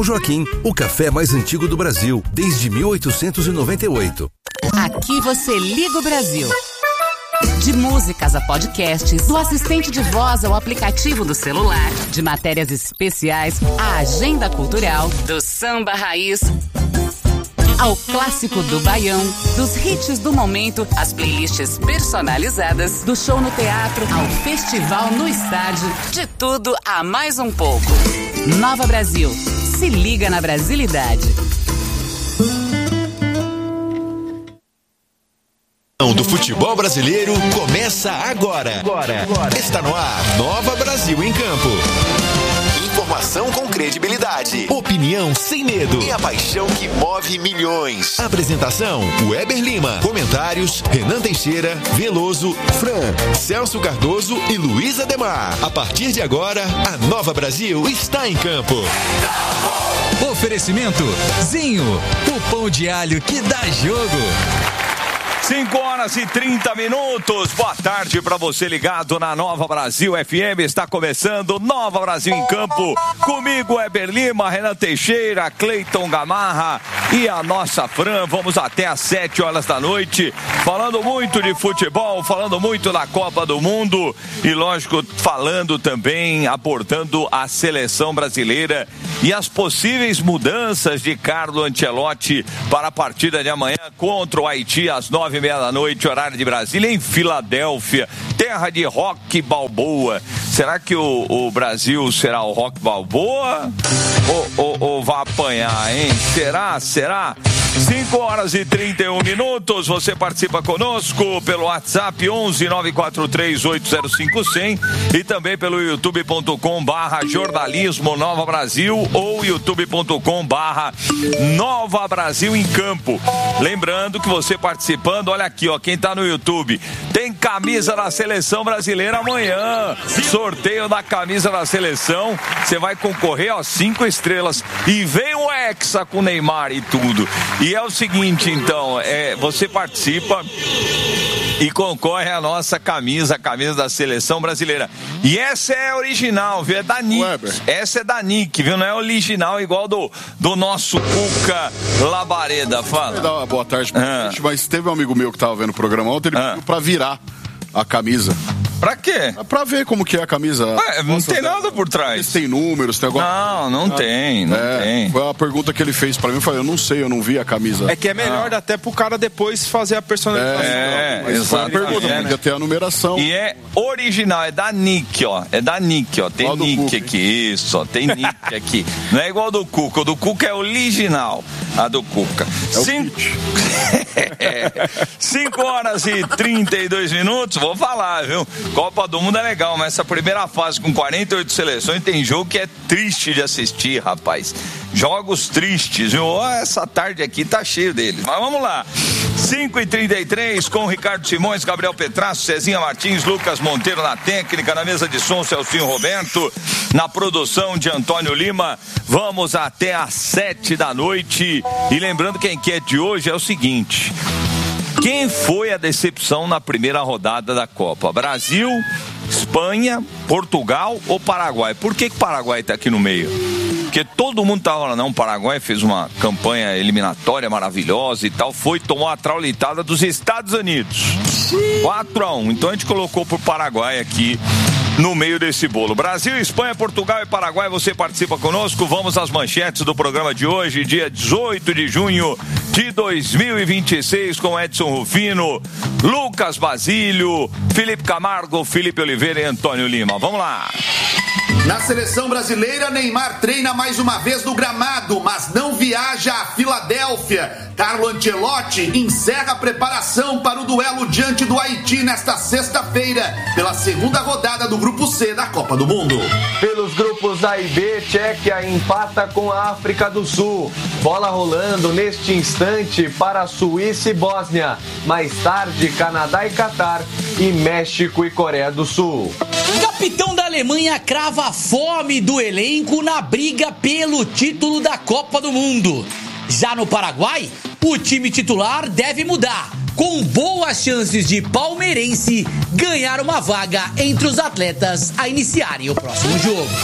Joaquim, o café mais antigo do Brasil, desde 1898. Aqui você liga o Brasil. De músicas a podcasts, do assistente de voz ao aplicativo do celular, de matérias especiais à agenda cultural, do samba raiz ao clássico do baião, dos hits do momento, às playlists personalizadas, do show no teatro ao festival no estádio, de tudo a mais um pouco. Nova Brasil, se liga na brasilidade. Do futebol brasileiro começa agora. Está no ar, Nova Brasil em Campo. Informação com credibilidade, opinião sem medo e a paixão que move milhões. Apresentação, Weber Lima. Comentários, Renan Teixeira, Veloso, Fran, Celso Cardoso e Luiz Ademar. A partir de agora, a Nova Brasil está em campo. Oferecimento, Zinho, o pão de alho que dá jogo. 5h30. Boa tarde para você ligado na Nova Brasil FM. Está começando Nova Brasil em Campo. Comigo, Weber Lima, Renan Teixeira, Cleiton Gamarra e a nossa Fran. Vamos até às 7 horas da noite, falando muito de futebol, falando muito da Copa do Mundo e, lógico, falando também, abordando a seleção brasileira e as possíveis mudanças de Carlo Ancelotti para a partida de amanhã contra o Haiti às 9h30 da noite, horário de Brasília, em Filadélfia, terra de Rock Balboa. Será que o Brasil será o Rock Balboa ou vai apanhar, hein? Será? 5h31. Você participa conosco pelo WhatsApp 11 943 805 100 e também pelo youtube.com/jornalismo Nova Brasil ou youtube.com/Nova Brasil em Campo. Lembrando que você participando, olha aqui, ó, quem tá no YouTube, tem camisa da seleção brasileira amanhã. Sorteio da camisa da seleção. Você vai concorrer, ó, 5 estrelas. E vem o Hexa com Neymar e tudo. E é o seguinte, então, você participa e concorre à nossa camisa, a camisa da seleção brasileira. E essa é original, viu? É da Nick. Weber. Essa é da Nick, viu? Não é original igual do nosso Cuca Labareda. Fala. Dá uma boa tarde pra gente, mas teve um amigo meu que tava vendo o programa ontem, ele pediu pra virar a camisa. Pra quê? Pra ver como que é a camisa. Não tem nada por trás. Tem números, tem agora. Não tem. Foi a pergunta que ele fez pra mim, eu falei, eu não sei, eu não vi a camisa. É que é melhor até pro cara depois fazer a personalização. Exato. Pergunta, podia ter a numeração. E é original, é da Nick, ó. Tem Nick aqui, isso, ó. Tem Nick aqui. Não é igual do Cuca. O do Cuca é original. A do Cuca. 5h32. Vou falar, viu? Copa do Mundo é legal, mas essa primeira fase com 48 seleções tem jogo que é triste de assistir, rapaz. Jogos tristes, viu? Essa tarde aqui tá cheio deles. Mas vamos lá. 5h33 com Ricardo Simões, Gabriel Petrasso, Cezinha Martins, Lucas Monteiro na técnica, na mesa de som, Celcinho Roberto, na produção de Antônio Lima. Vamos até às 7 da noite. E lembrando que a enquete de hoje é o seguinte: quem foi a decepção na primeira rodada da Copa? Brasil, Espanha, Portugal ou Paraguai? Por que o Paraguai está aqui no meio? Porque todo mundo estava falando, não, o Paraguai fez uma campanha eliminatória maravilhosa e tal, tomou a traulitada dos Estados Unidos. 4-1. Então a gente colocou pro Paraguai aqui no meio desse bolo. Brasil, Espanha, Portugal e Paraguai, você participa conosco. Vamos às manchetes do programa de hoje, dia 18 de junho de 2026, com Edson Rufino, Lucas Basílio, Felipe Camargo, Felipe Oliveira e Antônio Lima. Vamos lá. Na seleção brasileira, Neymar treina mais uma vez no gramado, mas não viaja a Filadélfia. Carlo Ancelotti encerra a preparação para o duelo diante do Haiti nesta sexta-feira, pela segunda rodada do Grupo C da Copa do Mundo. Pelos grupos A e B, Tchequia empata com a África do Sul. Bola rolando neste instante para Suíça e Bósnia. Mais tarde, Canadá e Catar e México e Coreia do Sul. Capitão da Alemanha crava a fome do elenco na briga pelo título da Copa do Mundo. Já no Paraguai, o time titular deve mudar, com boas chances de palmeirense ganhar uma vaga entre os atletas a iniciarem o próximo jogo.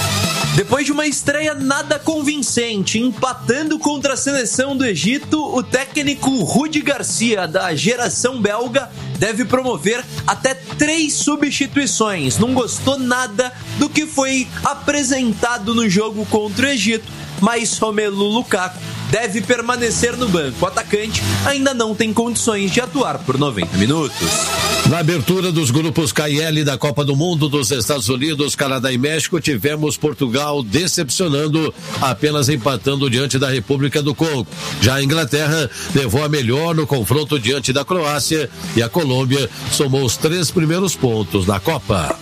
Depois de uma estreia nada convincente, empatando contra a seleção do Egito, o técnico Rudi Garcia, da geração belga, deve promover até 3 substituições. Não gostou nada do que foi apresentado no jogo contra o Egito, mas Romelu Lukaku deve permanecer no banco. O atacante ainda não tem condições de atuar por 90 minutos. Na abertura dos grupos KL da Copa do Mundo dos Estados Unidos, Canadá e México, tivemos Portugal decepcionando, apenas empatando diante da República do Congo. Já a Inglaterra levou a melhor no confronto diante da Croácia e a Colômbia somou os 3 primeiros pontos na Copa.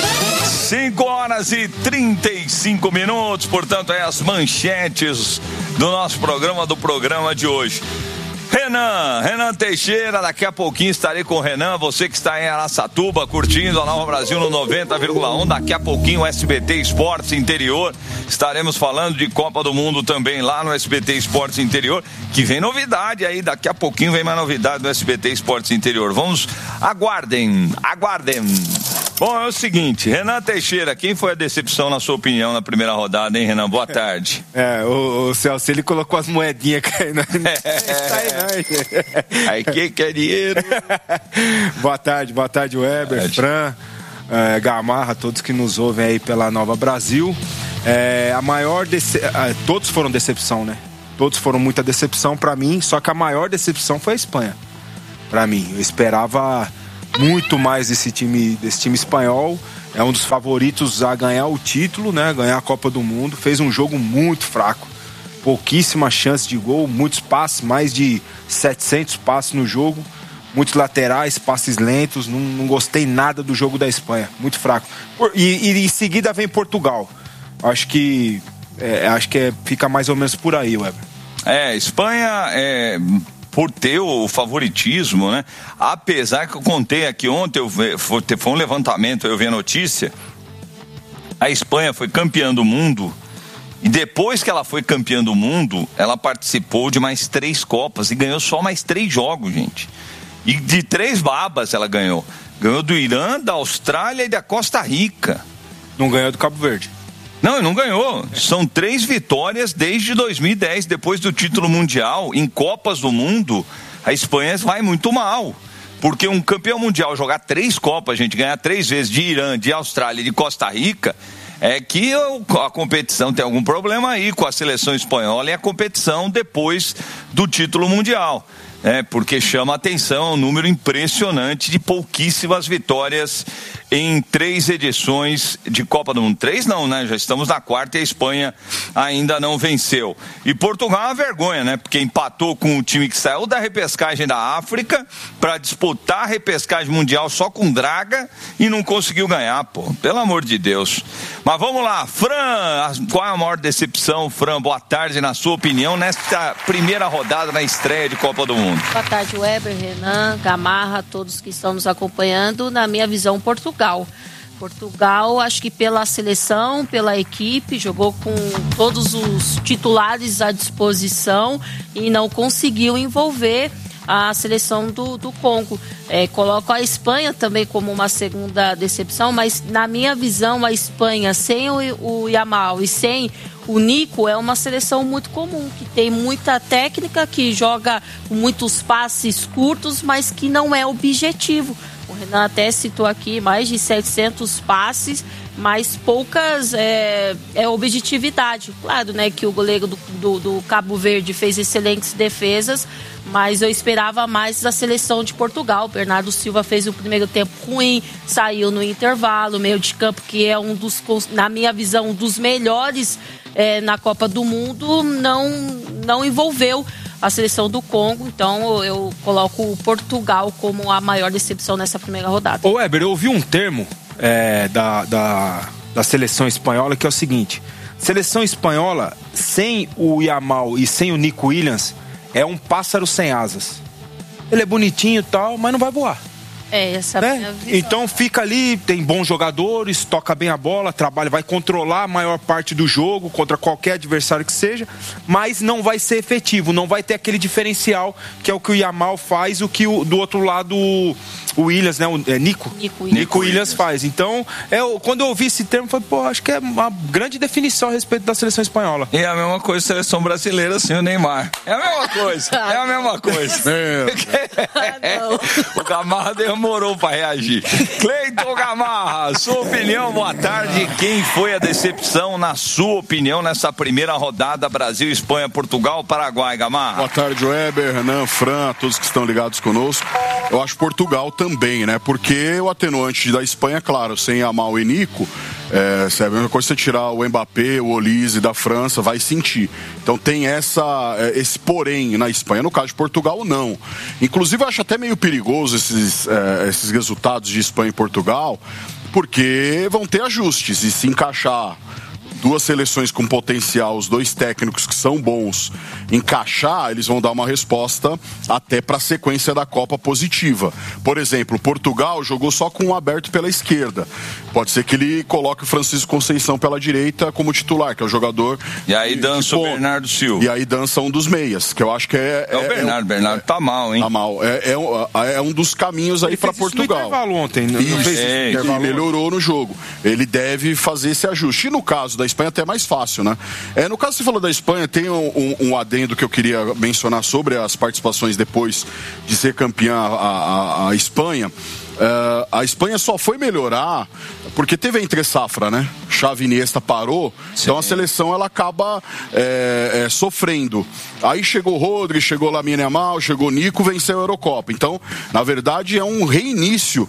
5h35, portanto, as manchetes do nosso programa de hoje. Renan Teixeira, daqui a pouquinho estarei com o Renan, você que está em Araçatuba curtindo a Nova Brasil no 90,1, daqui a pouquinho o SBT Esportes Interior, estaremos falando de Copa do Mundo também lá no SBT Esportes Interior, que vem novidade aí, daqui a pouquinho vem mais novidade no SBT Esportes Interior, aguardem. Bom, é o seguinte, Renan Teixeira, quem foi a decepção na sua opinião na primeira rodada, hein, Renan? Boa tarde. O Celso, ele colocou as moedinhas caindo. Aí que quer dinheiro? Boa tarde, Weber, Fran, Gamarra, todos que nos ouvem aí pela Nova Brasil. Todos foram decepção, né? Todos foram muita decepção pra mim, só que a maior decepção foi a Espanha. Pra mim, eu esperava muito mais desse time espanhol. É um dos favoritos a ganhar o título, né? Ganhar a Copa do Mundo. Fez um jogo muito fraco. Pouquíssima chance de gol, muitos passes, mais de 700 passes no jogo. Muitos laterais, passes lentos. Não gostei nada do jogo da Espanha. Muito fraco. E em seguida vem Portugal. Acho que fica mais ou menos por aí, Weber. Espanha por ter o favoritismo, né? Apesar que eu contei aqui ontem, foi um levantamento, eu vi a notícia, a Espanha foi campeã do mundo, e depois que ela foi campeã do mundo, ela participou de mais 3 Copas e ganhou só mais 3 jogos, gente. E de 3 babas ela ganhou. Ganhou do Irã, da Austrália e da Costa Rica. Não ganhou do Cabo Verde. Não ganhou. São 3 vitórias desde 2010, depois do título mundial. Em Copas do Mundo, a Espanha vai muito mal. Porque um campeão mundial jogar 3 Copas, gente, ganhar 3 vezes de Irã, de Austrália e de Costa Rica, é que a competição tem algum problema aí com a seleção espanhola e a competição depois do título mundial. Porque chama a atenção um número impressionante de pouquíssimas vitórias em 3 edições de Copa do Mundo. 3 não, né? Já estamos na 4ª e a Espanha ainda não venceu. E Portugal é uma vergonha, né? Porque empatou com o time que saiu da repescagem da África para disputar a repescagem mundial só com draga e não conseguiu ganhar, pô. Pelo amor de Deus. Mas vamos lá, Fran, qual é a maior decepção, Fran? Boa tarde, na sua opinião, nesta primeira rodada na estreia de Copa do Mundo. Boa tarde, Weber, Renan, Gamarra, todos que estão nos acompanhando. Na minha visão, Portugal, acho que pela seleção, pela equipe, jogou com todos os titulares à disposição e não conseguiu envolver a seleção do Congo. Coloco a Espanha também como uma segunda decepção, mas na minha visão a Espanha sem o Yamal e sem o Nico é uma seleção muito comum, que tem muita técnica, que joga com muitos passes curtos, mas que não é objetivo. O Renan até citou aqui mais de 700 passes, mas poucas objetividade. Claro, né, que o goleiro do Cabo Verde fez excelentes defesas, mas eu esperava mais da seleção de Portugal. Bernardo Silva fez o primeiro tempo ruim, saiu no intervalo, meio de campo que é na minha visão, um dos melhores na Copa do Mundo, não envolveu a seleção do Congo. Então eu coloco o Portugal como a maior decepção nessa primeira rodada. Ô Weber, eu ouvi um termo da seleção espanhola que é o seguinte: seleção espanhola sem o Yamal e sem o Nico Williams é um pássaro sem asas. Ele é bonitinho e tal, mas não vai voar. Essa é a minha visão. Então fica ali, tem bons jogadores, toca bem a bola, trabalha, vai controlar a maior parte do jogo contra qualquer adversário que seja, mas não vai ser efetivo, não vai ter aquele diferencial que é o que o Yamal faz, o que do outro lado o Williams, né? Nico Williams faz. Então, quando eu ouvi esse termo, eu falei, acho que é uma grande definição a respeito da seleção espanhola. E é a mesma coisa a seleção brasileira, sim, o Neymar. É a mesma coisa. O Gamarra demorou para reagir. Cleiton Gamarra, sua opinião, boa tarde. Quem foi a decepção, na sua opinião, nessa primeira rodada Brasil, Espanha, Portugal, Paraguai, Gamarra? Boa tarde, Weber, Renan, Fran, todos que estão ligados conosco. Eu acho Portugal também, né? Porque o atenuante da Espanha, claro, sem Yamal e Nico, é a mesma coisa você tirar o Mbappé, o Olise da França, vai sentir. Então tem esse porém na Espanha. No caso de Portugal, não. Inclusive, eu acho até meio perigoso esses resultados de Espanha e Portugal, porque vão ter ajustes. E se encaixar duas seleções com potencial, os dois técnicos que são bons, encaixar, eles vão dar uma resposta até para a sequência da Copa positiva. Por exemplo, Portugal jogou só com um aberto pela esquerda. Pode ser que ele coloque o Francisco Conceição pela direita como titular, que é o jogador. E aí dança o Bernardo Silva. E aí dança um dos meias, que eu acho que é o Bernardo. Bernardo tá mal, hein? Tá mal. É um dos caminhos aí para Portugal. Ele intervalo ontem, e melhorou no jogo. Ele deve fazer esse ajuste. E no caso da Espanha até mais fácil, né? No caso que você falou da Espanha, tem um adendo que eu queria mencionar sobre as participações depois de ser campeã a Espanha. A Espanha só foi melhorar porque teve a entre-safra, né? Xavi e Iniesta parou, então a seleção ela acaba sofrendo. Aí chegou o Rodri, chegou Lamine Yamal, chegou Nico, venceu a Eurocopa. Então, na verdade, é um reinício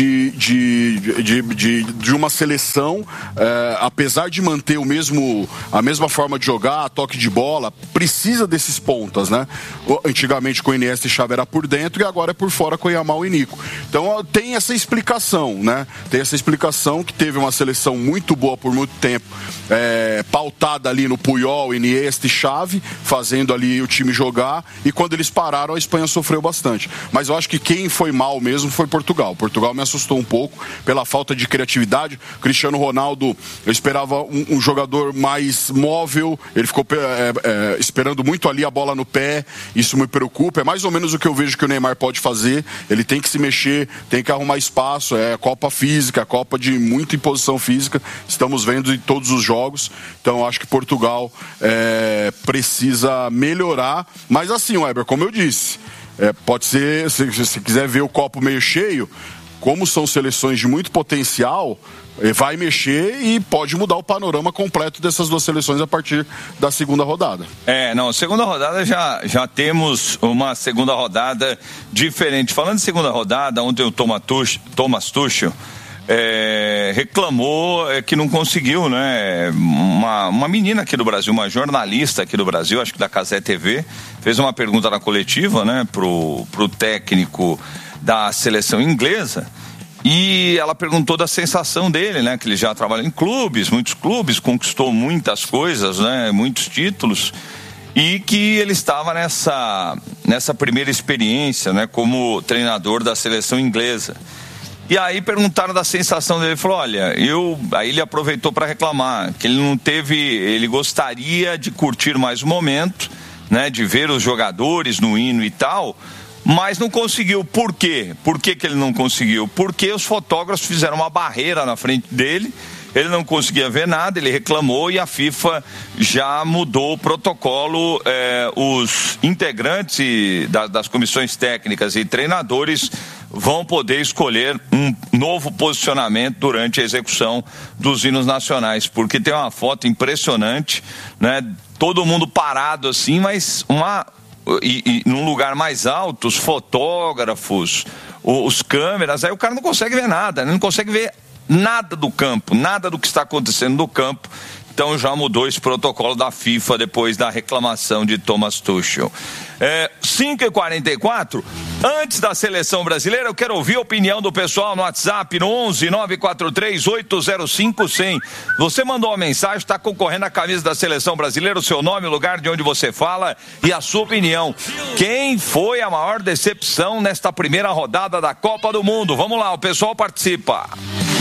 de uma seleção, apesar de manter a mesma forma de jogar, toque de bola, precisa desses pontas, né? Antigamente com Iniesta e Xavi era por dentro e agora é por fora com Yamal e Nico. Então tem essa explicação, né? Tem essa explicação que teve uma seleção muito boa por muito tempo, pautada ali no Puyol, Iniesta e Xavi, fazendo ali o time jogar, e quando eles pararam a Espanha sofreu bastante. Mas eu acho que quem foi mal mesmo foi Portugal. Portugal me assustou um pouco pela falta de criatividade. Cristiano Ronaldo, eu esperava um jogador mais móvel, ele ficou esperando muito ali a bola no pé, isso me preocupa. É mais ou menos o que eu vejo que o Neymar pode fazer, ele tem que se mexer, tem que arrumar espaço, Copa física, Copa de muita imposição física, estamos vendo em todos os jogos. Então eu acho que Portugal precisa melhorar, mas assim, Weber, como eu disse, pode ser, se você quiser ver o copo meio cheio, como são seleções de muito potencial, vai mexer e pode mudar o panorama completo dessas duas seleções a partir da segunda rodada. Segunda rodada já temos uma segunda rodada diferente. Falando de segunda rodada, ontem o Thomas Tuchel reclamou que não conseguiu, né? Uma menina aqui do Brasil, uma jornalista aqui do Brasil, acho que da Cazé TV, fez uma pergunta na coletiva, né, pro técnico da seleção inglesa, e ela perguntou da sensação dele, né, que ele já trabalhou em muitos clubes, conquistou muitas coisas, né, muitos títulos, e que ele estava nessa primeira experiência, né, como treinador da seleção inglesa. E aí perguntaram da sensação dele, ele falou, olha, aí ele aproveitou para reclamar, que ele gostaria de curtir mais o momento, né, de ver os jogadores no hino e tal, mas não conseguiu. Por quê? Por que ele não conseguiu? Porque os fotógrafos fizeram uma barreira na frente dele, ele não conseguia ver nada, ele reclamou e a FIFA já mudou o protocolo. Os integrantes das comissões técnicas e treinadores vão poder escolher um novo posicionamento durante a execução dos hinos nacionais, porque tem uma foto impressionante, né? Todo mundo parado assim, mas e num lugar mais alto, os fotógrafos, os câmeras, aí o cara não consegue ver nada, né? Não consegue ver nada do campo, nada do que está acontecendo no campo. Então já mudou esse protocolo da FIFA depois da reclamação de Thomas Tuchel. 5h44, antes da seleção brasileira, eu quero ouvir a opinião do pessoal no WhatsApp, no 11 943 805 100. Você mandou uma mensagem, está concorrendo à camisa da seleção brasileira, o seu nome, o lugar de onde você fala e a sua opinião. Quem foi a maior decepção nesta primeira rodada da Copa do Mundo? Vamos lá, o pessoal participa.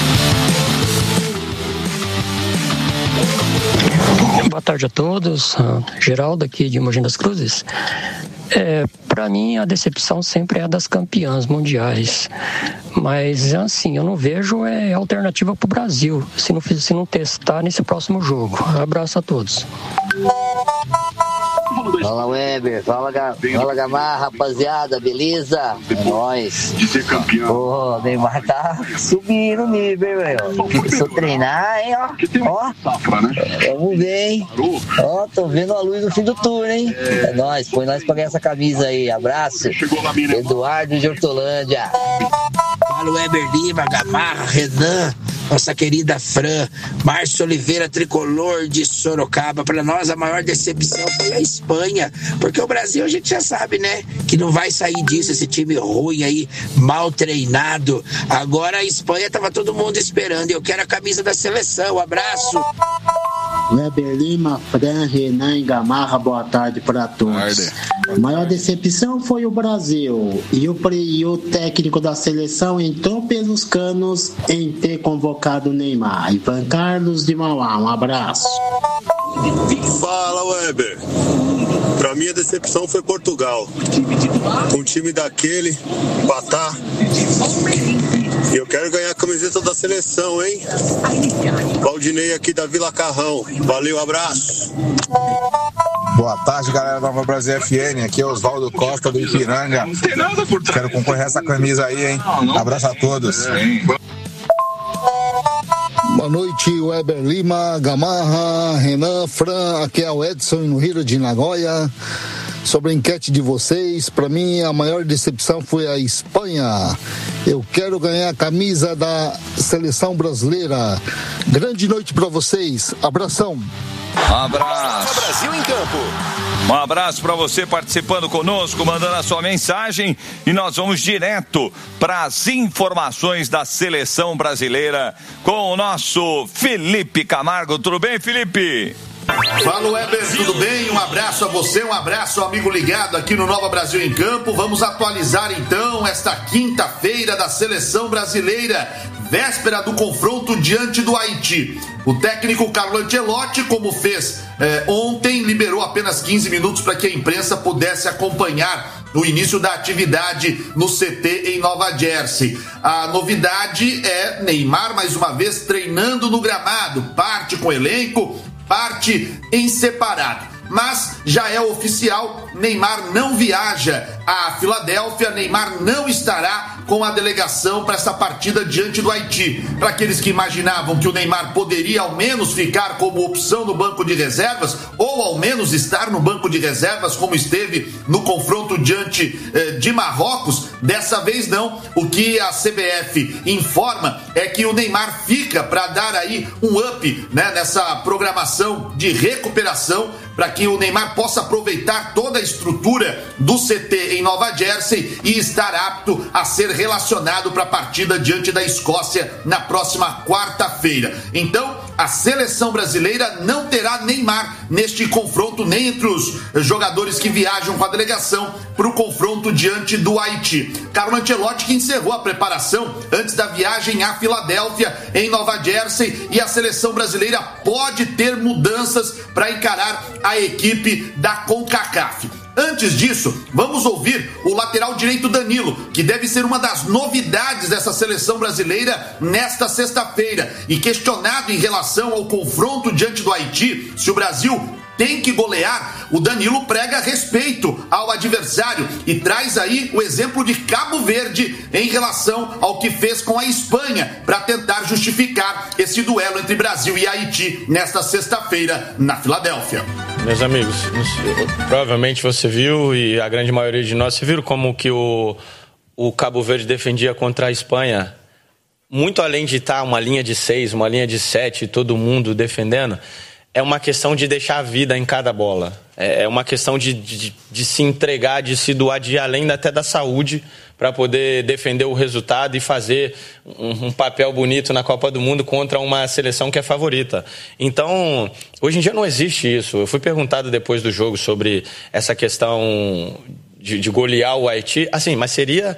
Boa tarde a todos, Geraldo aqui de Mogi das Cruzes. Para mim a decepção sempre é a das campeãs mundiais, mas assim, eu não vejo alternativa para o Brasil se não testar nesse próximo jogo. Abraço a todos. Fala Weber, fala Gamarra, rapaziada, beleza? É nóis. O Neymar tá subindo o nível, meu. Se eu treinar, hein, ó. Vamos ver, hein. Ó, tô vendo a luz no fim do túnel, hein. É nóis, põe nós pra ganhar essa camisa aí. Abraço. Eduardo de Hortolândia. Fala Weber Lima, Gamarra, Renan, nossa querida Fran, Márcio Oliveira, tricolor de Sorocaba. Para nós a maior decepção foi a Espanha, porque o Brasil a gente já sabe, né, que não vai sair disso, esse time ruim aí, mal treinado. Agora a Espanha tava todo mundo esperando e eu quero a camisa da seleção. Abraço. Weber Lima, Fran, Renan e Gamarra, boa tarde para todos. A maior decepção foi o Brasil e o técnico da seleção entrou pelos canos em ter convocado o Neymar. Ivan Carlos de Mauá, um abraço. Fala Weber, pra mim a decepção foi Portugal, um time daquele, empatar. E eu quero ganhar a camiseta da seleção, hein? Valdinei aqui da Vila Carrão. Valeu, abraço. Boa tarde, galera da Nova Brasil FN. Aqui é Oswaldo Costa do Ipiranga. Quero concorrer a essa camisa aí, hein? Abraço a todos. Boa noite, Weber Lima, Gamarra, Renan, Fran. Aqui é o Edson no Rio de Nagoya. Sobre a enquete de vocês, para mim a maior decepção foi a Espanha. Eu quero ganhar a camisa da seleção brasileira. Grande noite para vocês. Abração. Um abraço. Brasil em campo. Um abraço para você participando conosco, mandando a sua mensagem, e nós vamos direto para as informações da seleção brasileira com o nosso Felipe Camargo. Tudo bem, Felipe? Fala Weber, tudo bem? Um abraço a você, um abraço ao amigo ligado aqui no Nova Brasil em Campo. Vamos atualizar então esta quinta-feira da seleção brasileira, véspera do confronto diante do Haiti. O técnico Carlo Ancelotti, como fez ontem, liberou apenas 15 minutos para que a imprensa pudesse acompanhar o início da atividade no CT em Nova Jersey. A novidade é Neymar, mais uma vez, treinando no gramado, parte com o elenco, parte em separado. Mas já é oficial, Neymar não viaja a Filadélfia, Neymar não estará com a delegação para essa partida diante do Haiti. Para aqueles que imaginavam que o Neymar poderia ao menos ficar como opção no banco de reservas, ou ao menos estar no banco de reservas como esteve no confronto diante de Marrocos, dessa vez não. O que a CBF informa é que o Neymar fica para dar aí um up, né, nessa programação de recuperação, para que o Neymar possa aproveitar toda a estrutura do CT em Nova Jersey e estar apto a ser relacionado para a partida diante da Escócia na próxima quarta-feira. Então, a seleção brasileira não terá Neymar neste confronto, nem entre os jogadores que viajam com a delegação para o confronto diante do Haiti. Carlo Ancelotti, que encerrou a preparação antes da viagem à Filadélfia, em Nova Jersey, e a seleção brasileira pode ter mudanças para encarar a equipe da CONCACAF. Antes disso, vamos ouvir o lateral direito Danilo, que deve ser uma das novidades dessa seleção brasileira nesta sexta-feira. E questionado em relação ao confronto diante do Haiti, se o Brasil tem que golear, o Danilo prega respeito ao adversário e traz aí o exemplo de Cabo Verde em relação ao que fez com a Espanha para tentar justificar esse duelo entre Brasil e Haiti nesta sexta-feira na Filadélfia. Meus amigos, provavelmente você viu, e a grande maioria de nós, você viu como que o Cabo Verde defendia contra a Espanha, muito além de estar uma linha de 6, uma linha de 7, todo mundo defendendo. é uma questão de deixar a vida em cada bola. É uma questão de se entregar, de se doar, de ir além até da saúde, para poder defender o resultado e fazer um papel bonito na Copa do Mundo contra uma seleção que é favorita. Então, hoje em dia não existe isso. Eu fui perguntado depois do jogo sobre essa questão de golear o Haiti. Assim, mas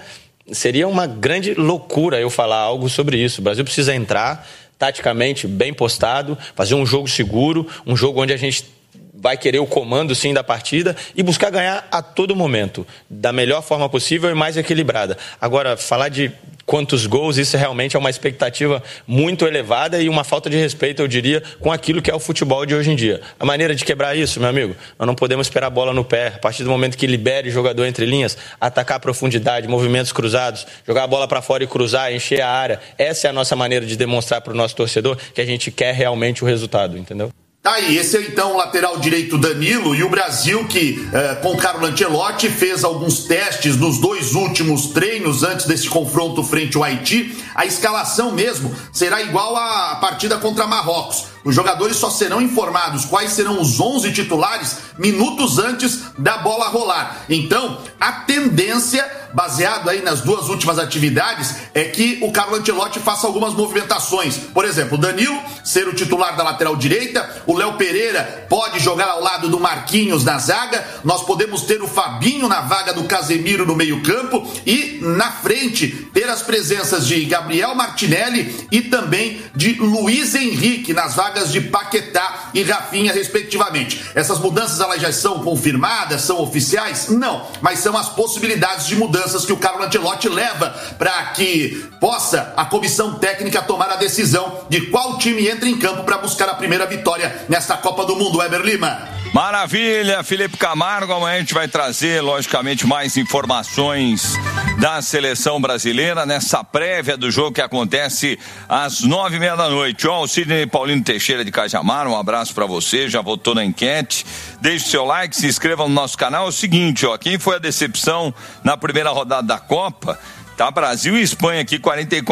seria uma grande loucura eu falar algo sobre isso. O Brasil precisa entrar taticamente bem postado, fazer um jogo seguro, um jogo onde a gente vai querer o comando, sim, da partida e buscar ganhar a todo momento, da melhor forma possível e mais equilibrada. Agora, falar de quantos gols, isso realmente é uma expectativa muito elevada e uma falta de respeito, eu diria, com aquilo que é o futebol de hoje em dia. A maneira de quebrar isso, meu amigo, nós não podemos esperar a bola no pé. A partir do momento que libere o jogador entre linhas, atacar a profundidade, movimentos cruzados, jogar a bola para fora e cruzar, encher a área. Essa é a nossa maneira de demonstrar para o nosso torcedor que a gente quer realmente o resultado, entendeu? Tá aí, esse é então o lateral direito Danilo, e o Brasil que, com o Carlo Ancelotti, fez alguns testes nos 2 últimos treinos antes desse confronto frente ao Haiti. A escalação mesmo será igual à partida contra Marrocos. Os jogadores só serão informados quais serão os 11 titulares minutos antes da bola rolar. Então, a tendência, baseado aí nas 2 últimas atividades, é que o Carlo Ancelotti faça algumas movimentações. Por exemplo, o Danilo ser o titular da lateral direita, o Léo Pereira pode jogar ao lado do Marquinhos na zaga, nós podemos ter o Fabinho na vaga do Casemiro no meio-campo e na frente ter as presenças de Gabriel Martinelli e também de Luiz Henrique nas vagas de Paquetá e Rafinha, respectivamente. Essas mudanças, elas já são confirmadas, são oficiais? Não, mas são as possibilidades de mudanças que o Carlo Ancelotti leva para que possa a comissão técnica tomar a decisão de qual time entra em campo para buscar a primeira vitória nesta Copa do Mundo. Weber Lima. Maravilha, Felipe Camargo. Amanhã a gente vai trazer, logicamente, mais informações da seleção brasileira nessa prévia do jogo que acontece às 9:30 da noite. Ó, o Sidney Paulino Teixeira de Cajamar, um abraço pra você, já votou na enquete. Deixe seu like, se inscreva no nosso canal. É o seguinte, ó, quem foi a decepção na primeira rodada da Copa? Tá, Brasil e Espanha aqui,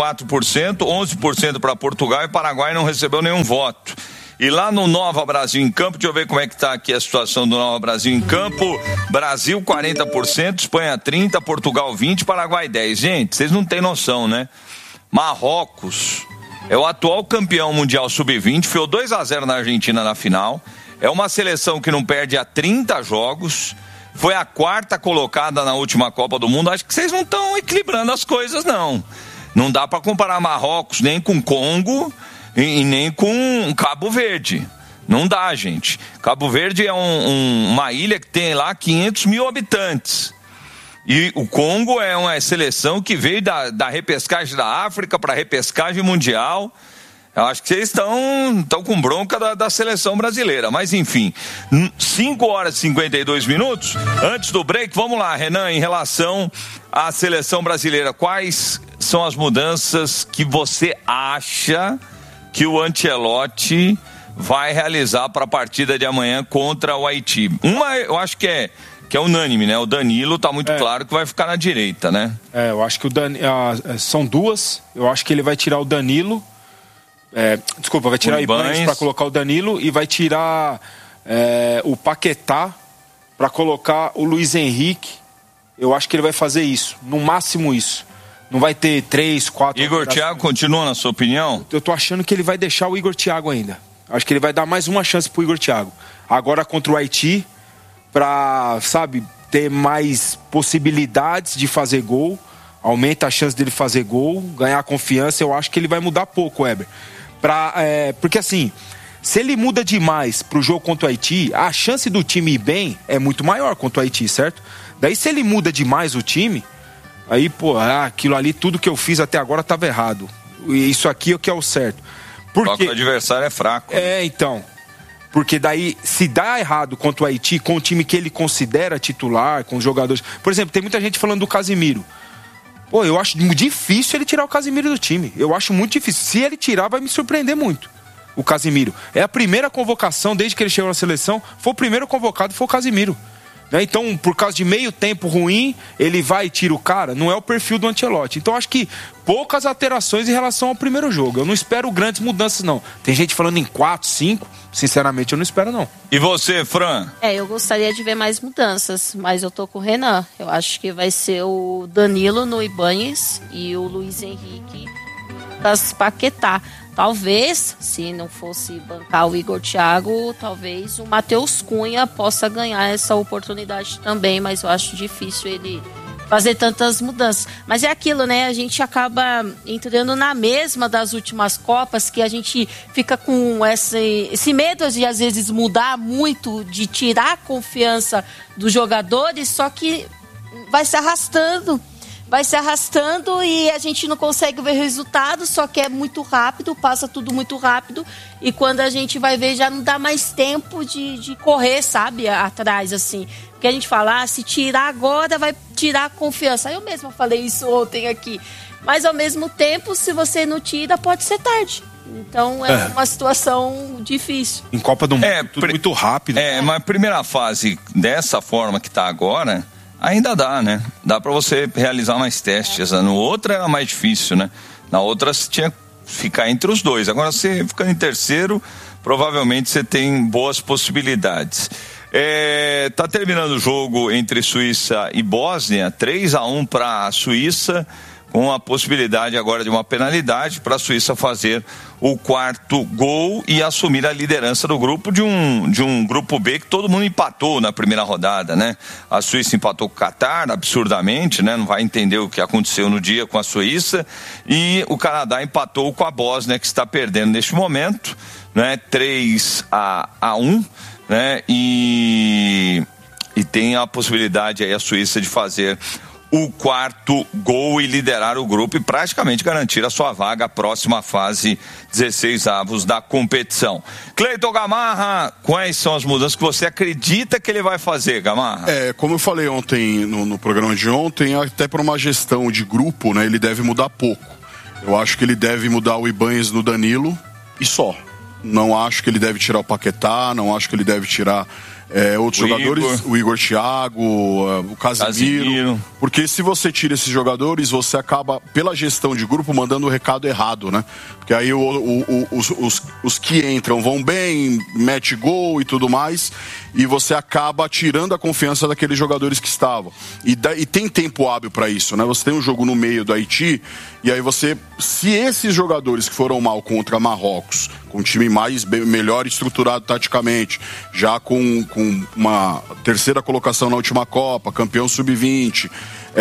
44%, 11% para Portugal e Paraguai não recebeu nenhum voto. E lá no Nova Brasil em Campo, deixa eu ver como é que tá aqui a situação do Nova Brasil em Campo. Brasil 40%, Espanha 30%, Portugal 20%, Paraguai 10%. Gente, vocês não têm noção, né? Marrocos é o atual campeão mundial sub-20, foi 2-0 na Argentina na final. É uma seleção que não perde há 30 jogos. Foi a 4ª colocada na última Copa do Mundo. Acho que vocês não estão equilibrando as coisas, não. Não dá para comparar Marrocos nem com Congo e nem com Cabo Verde. Não dá, gente. Cabo Verde é uma ilha que tem lá 500 mil habitantes. E o Congo é uma seleção que veio da repescagem da África para a repescagem mundial. Eu acho que vocês estão com bronca da seleção brasileira. Mas, enfim, 5h52. Antes do break, vamos lá, Renan, em relação à seleção brasileira, quais são as mudanças que você acha que o Ancelotti vai realizar para a partida de amanhã contra o Haiti? Uma, eu acho que é unânime, né? O Danilo tá muito claro que vai ficar na direita, né? Eu acho que o Danilo... são duas. Eu acho que ele vai tirar o Danilo... vai tirar o Ibanez para colocar o Danilo e vai tirar o Paquetá para colocar o Luiz Henrique. Eu acho que ele vai fazer isso, no máximo isso. Não vai ter 3, 4... Igor Thiago continua, na sua opinião? Eu tô achando que ele vai deixar o Igor Thiago ainda. Acho que ele vai dar mais uma chance pro Igor Thiago. Agora contra o Haiti, pra, ter mais possibilidades de fazer gol, aumenta a chance dele fazer gol, ganhar confiança. Eu acho que ele vai mudar pouco, Weber. Porque assim, se ele muda demais pro jogo contra o Haiti, a chance do time ir bem é muito maior contra o Haiti, certo? Daí se ele muda demais o time, aí, aquilo ali, tudo que eu fiz até agora estava errado. E isso aqui é o que é o certo. Porque o adversário é fraco. Então. Porque daí, se dá errado contra o Haiti, com o time que ele considera titular, com os jogadores... Por exemplo, tem muita gente falando do Casemiro. Eu acho difícil ele tirar o Casemiro do time. Eu acho muito difícil. Se ele tirar, vai me surpreender muito. O Casemiro. É a primeira convocação, desde que ele chegou na seleção, foi o primeiro convocado, foi o Casemiro. né? Então, por causa de meio tempo ruim, ele vai e tira o cara. Não é o perfil do Ancelotti. Então, acho que poucas alterações em relação ao primeiro jogo. Eu não espero grandes mudanças, não. Tem gente falando em 4, 5. Sinceramente, eu não espero, não. E você, Fran? Eu gostaria de ver mais mudanças, mas eu tô com o Renan. Eu acho que vai ser o Danilo no Ibáñez e o Luiz Henrique das Paquetá. Talvez, se não fosse bancar o Igor Thiago, talvez o Matheus Cunha possa ganhar essa oportunidade também, mas eu acho difícil ele fazer tantas mudanças. Mas é aquilo, né? A gente acaba entrando na mesma das últimas Copas, que a gente fica com esse medo de, às vezes, mudar muito, de tirar a confiança dos jogadores, só que vai se arrastando e a gente não consegue ver resultado, só que é muito rápido, passa tudo muito rápido, e quando a gente vai ver já não dá mais tempo de correr, sabe, atrás, assim. Porque a gente fala, se tirar agora vai tirar a confiança. Eu mesma falei isso ontem aqui. Mas ao mesmo tempo, se você não tira, pode ser tarde. Então é uma situação difícil. Em Copa do Mundo, tudo muito rápido. Mas a primeira fase, dessa forma que tá agora, ainda dá, né? Dá pra você realizar mais testes. No outro era mais difícil, né? Na outra você tinha que ficar entre os dois. Agora você ficando em terceiro, provavelmente você tem boas possibilidades. Tá terminando o jogo entre Suíça e Bósnia, 3-1 para a Suíça, com a possibilidade agora de uma penalidade para a Suíça fazer o 4º gol e assumir a liderança do grupo de um grupo B que todo mundo empatou na primeira rodada, né? A Suíça empatou com o Catar, absurdamente, né? Não vai entender o que aconteceu no dia com a Suíça, e o Canadá empatou com a Bósnia, que está perdendo neste momento, né? 3-1, né? E tem a possibilidade aí a Suíça de fazer o 4º gol e liderar o grupo e praticamente garantir a sua vaga à próxima fase, 16avos da competição. Cleiton Gamarra, quais são as mudanças que você acredita que ele vai fazer, Gamarra? Como eu falei ontem no programa de ontem, até por uma gestão de grupo, né, ele deve mudar pouco. Eu acho que ele deve mudar o Ibáñez no Danilo e só. Não acho que ele deve tirar o Paquetá, não acho que ele deve tirar outros jogadores, o Igor Thiago, o Casemiro, porque se você tira esses jogadores, você acaba, pela gestão de grupo, mandando o recado errado, né? Porque aí os que entram vão bem, mete gol e tudo mais, e você acaba tirando a confiança daqueles jogadores que estavam. E tem tempo hábil para isso, né? Você tem um jogo no meio do Haiti, e aí se esses jogadores que foram mal contra Marrocos, com um time melhor estruturado taticamente, já com uma terceira colocação na última Copa, campeão sub-20,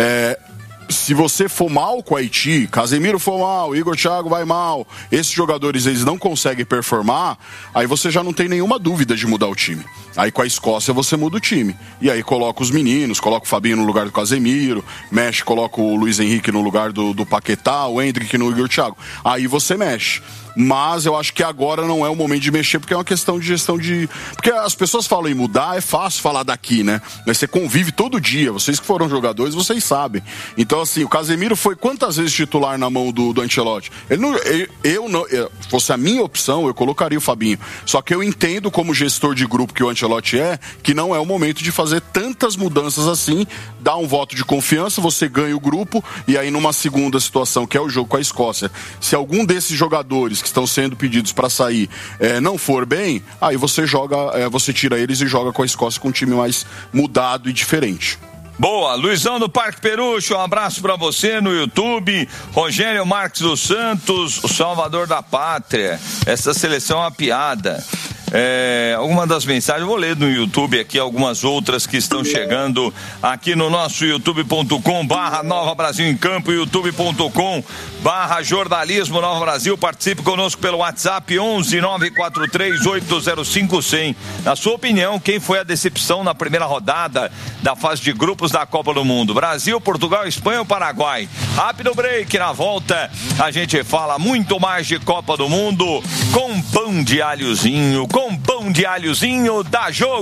se você for mal com o Haiti, Casemiro for mal, Igor Thiago vai mal, esses jogadores eles não conseguem performar, aí você já não tem nenhuma dúvida de mudar o time. Aí com a Escócia você muda o time. E aí coloca os meninos, coloca o Fabinho no lugar do Casemiro, mexe, coloca o Luiz Henrique no lugar do Paquetá, o Endrick no Igor Thiago. Aí você mexe. Mas eu acho que agora não é o momento de mexer, porque é uma questão de gestão de... Porque as pessoas falam em mudar, é fácil falar daqui, né? Mas você convive todo dia, vocês que foram jogadores, vocês sabem. Então, assim, o Casemiro foi quantas vezes titular na mão do Ancelotti? Fosse a minha opção, eu colocaria o Fabinho. Só que eu entendo, como gestor de grupo que o Ancelotti que não é o momento de fazer tantas mudanças assim, dá um voto de confiança, você ganha o grupo, e aí numa segunda situação, que é o jogo com a Escócia, se algum desses jogadores que estão sendo pedidos para sair não for bem, aí você você tira eles e joga com a Escócia com um time mais mudado e diferente. Boa, Luizão do Parque Perucho, um abraço pra você no YouTube. Rogério Marques dos Santos, o salvador da pátria. Essa seleção é uma piada. Alguma das mensagens, eu vou ler no YouTube aqui, algumas outras que estão chegando aqui no nosso youtube.com/Nova Brasil em Campo, youtube.com/jornalismo Nova Brasil. Participe conosco pelo WhatsApp 11-943-805-100. Na sua opinião, quem foi a decepção na primeira rodada da fase de grupos da Copa do Mundo? Brasil, Portugal, Espanha ou Paraguai? Rápido break, na volta a gente fala muito mais de Copa do Mundo com pão de alhozinho da Jogo.